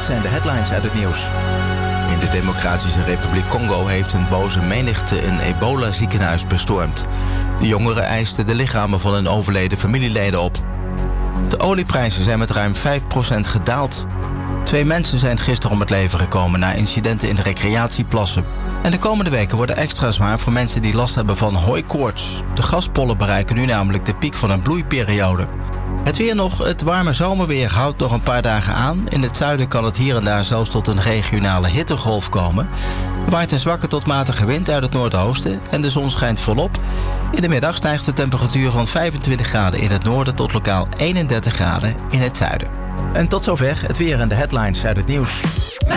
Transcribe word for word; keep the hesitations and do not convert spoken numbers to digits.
Dit zijn de headlines uit het nieuws. In de Democratische Republiek Congo heeft een boze menigte een ebola-ziekenhuis bestormd. De jongeren eisten de lichamen van hun overleden familieleden op. De olieprijzen zijn met ruim vijf procent gedaald. Twee mensen zijn gisteren om het leven gekomen na incidenten in de recreatieplassen. En de komende weken worden extra zwaar voor mensen die last hebben van hooikoorts. De gaspollen bereiken nu namelijk de piek van een bloeiperiode. Het weer nog, het warme zomerweer houdt nog een paar dagen aan. In het zuiden kan het hier en daar zelfs tot een regionale hittegolf komen. Er waait een zwakke tot matige wind uit het noordoosten en de zon schijnt volop. In de middag stijgt de temperatuur van vijfentwintig graden in het noorden tot lokaal eenendertig graden in het zuiden. En tot zover het weer en de headlines uit het nieuws.